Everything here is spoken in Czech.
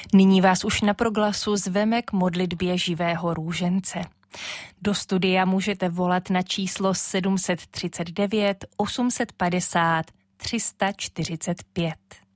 Nyní vás už na Proglasu zveme k modlitbě živého růžence. Do studia můžete volat na číslo 739 850 345.